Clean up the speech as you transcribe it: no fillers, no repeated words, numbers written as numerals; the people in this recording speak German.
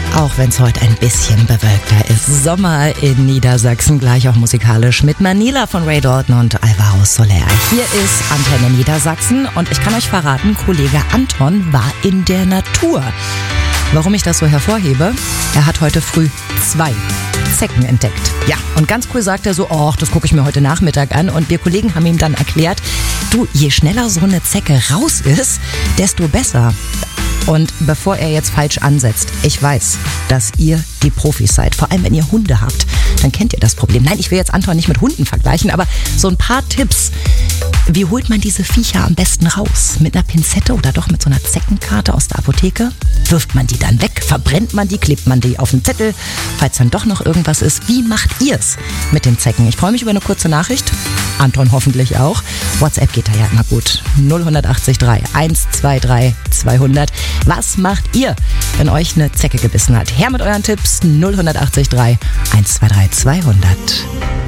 Auch wenn es heute ein bisschen bewölkter ist. Sommer in Niedersachsen, gleich auch musikalisch mit Manila von Ray Dalton und Alvaro Soler. Hier ist Antenne Niedersachsen und ich kann euch verraten, Kollege Anton war in der Natur. Warum ich das so hervorhebe? Er hat heute früh 2 Zecken entdeckt. Ja, und ganz cool sagt er so, das gucke ich mir heute Nachmittag an. Und wir Kollegen haben ihm dann erklärt, du, je schneller so eine Zecke raus ist, desto besser. Und bevor er jetzt falsch ansetzt, ich weiß, dass ihr die Profis seid. Vor allem, wenn ihr Hunde habt, dann kennt ihr das Problem. Nein, ich will jetzt Anton nicht mit Hunden vergleichen, aber so ein paar Tipps. Wie holt man diese Viecher am besten raus? Mit einer Pinzette oder doch mit so einer Zeckenkarte aus der Apotheke? Wirft man die dann weg? Verbrennt man die? Klebt man die auf den Zettel? Falls dann doch noch irgendwas ist, wie macht ihr's mit den Zecken? Ich freue mich über eine kurze Nachricht. Anton hoffentlich auch. WhatsApp geht da ja immer gut. 0183 123 200. Was macht ihr, wenn euch eine Zecke gebissen hat? Her mit euren Tipps. 0183 123 200.